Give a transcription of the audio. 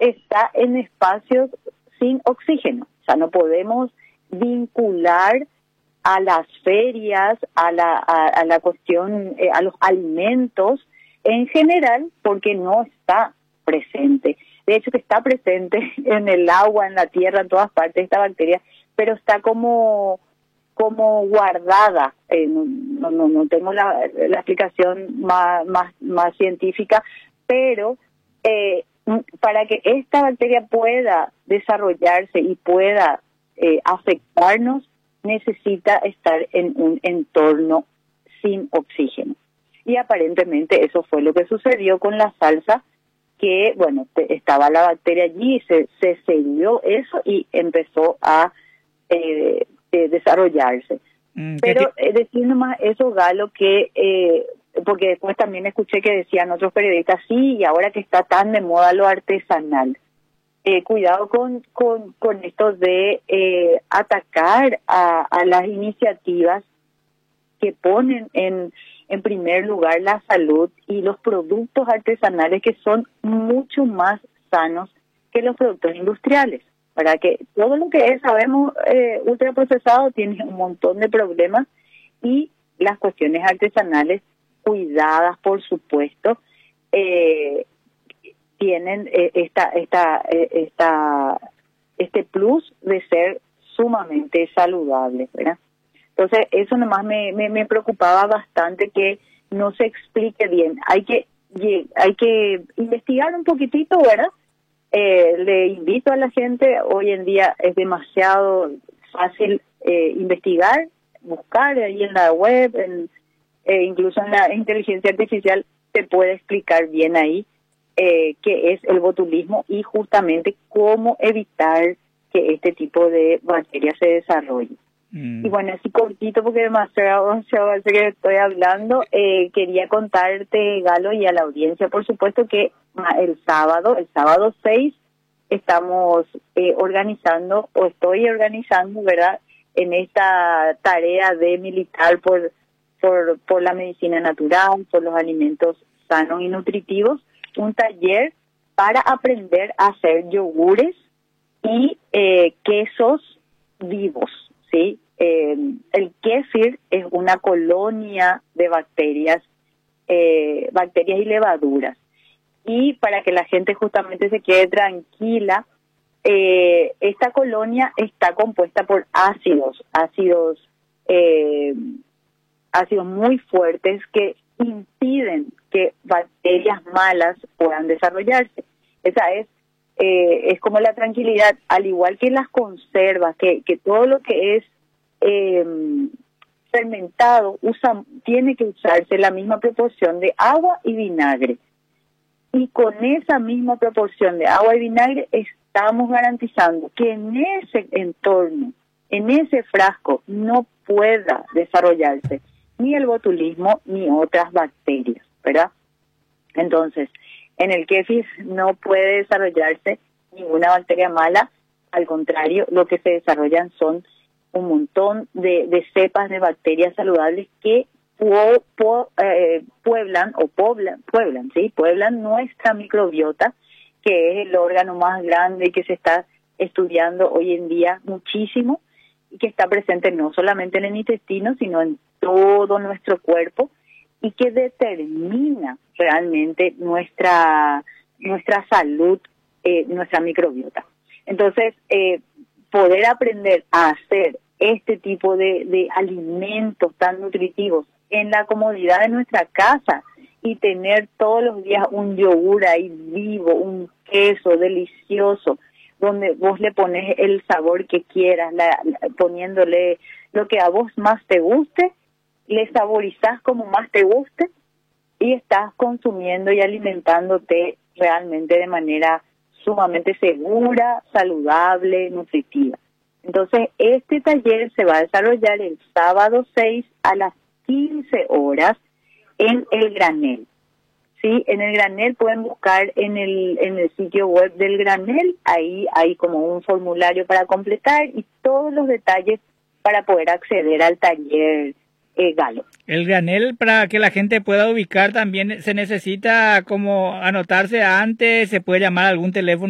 está en espacios sin oxígeno. O sea, no podemos vincular a las ferias, a la cuestión, a los alimentos en general, porque no está presente. De hecho, que está presente en el agua, en la tierra, en todas partes esta bacteria, pero está como guardada. No tengo la explicación más científica, pero para que esta bacteria pueda desarrollarse y pueda afectarnos, necesita estar en un entorno sin oxígeno. Y aparentemente eso fue lo que sucedió con la salsa, que, bueno, estaba la bacteria allí, se cedió eso y empezó a desarrollarse. Pero decir nomás eso, Galo, que porque después también escuché que decían otros periodistas, sí, y ahora que está tan de moda lo artesanal. Cuidado con esto de atacar a las iniciativas que ponen en primer lugar la salud y los productos artesanales, que son mucho más sanos que los productos industriales. Para que todo lo que sabemos ultraprocesado tiene un montón de problemas, y las cuestiones artesanales cuidadas, por supuesto, tienen este plus de ser sumamente saludables, ¿verdad? Entonces, eso nomás me preocupaba bastante, que no se explique bien. Hay que investigar un poquitito, ¿verdad? Le invito a la gente, hoy en día es demasiado fácil investigar, buscar ahí en la web, incluso en la inteligencia artificial se puede explicar bien ahí qué es el botulismo y justamente cómo evitar que este tipo de bacterias se desarrolle. Y bueno, así cortito, porque demasiado parece que estoy hablando, quería contarte, Galo, y a la audiencia, por supuesto, que el sábado 6, estamos organizando, o estoy organizando, ¿verdad?, en esta tarea de militar por la medicina natural, por los alimentos sanos y nutritivos, un taller para aprender a hacer yogures y quesos vivos, ¿sí? El kéfir es una colonia de bacterias y levaduras. Y para que la gente justamente se quede tranquila, esta colonia está compuesta por ácidos muy fuertes que impiden que bacterias malas puedan desarrollarse. Esa es como la tranquilidad, al igual que las conservas, que todo lo que es fermentado tiene que usarse la misma proporción de agua y vinagre. Y con esa misma proporción de agua y vinagre estamos garantizando que en ese entorno, en ese frasco, no pueda desarrollarse ni el botulismo ni otras bacterias, ¿verdad? Entonces, en el kéfir no puede desarrollarse ninguna bacteria mala, al contrario, lo que se desarrollan son un montón de cepas de bacterias saludables que pueblan nuestra microbiota, que es el órgano más grande que se está estudiando hoy en día muchísimo, y que está presente no solamente en el intestino, sino en todo nuestro cuerpo, y que determina realmente nuestra salud, nuestra microbiota. Entonces, poder aprender a hacer este tipo de alimentos tan nutritivos en la comodidad de nuestra casa y tener todos los días un yogur ahí vivo, un queso delicioso, donde vos le pones el sabor que quieras, poniéndole lo que a vos más te guste, le saborizás como más te guste y estás consumiendo y alimentándote realmente de manera sumamente segura, saludable, nutritiva. Entonces, este taller se va a desarrollar el sábado 6 a las 15 horas en El Granel. Sí, en El Granel pueden buscar en el sitio web del Granel, ahí hay como un formulario para completar y todos los detalles para poder acceder al taller, Galo. El Granel, para que la gente pueda ubicar también, se necesita como anotarse antes, se puede llamar a algún teléfono